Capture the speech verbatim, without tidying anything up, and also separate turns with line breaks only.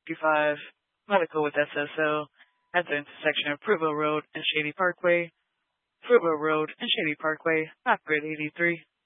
fifty-five, Medical with S S O, at the intersection of Pruitt Road and Shady Parkway. Pruitt Road and Shady Parkway, map grid eighty-three.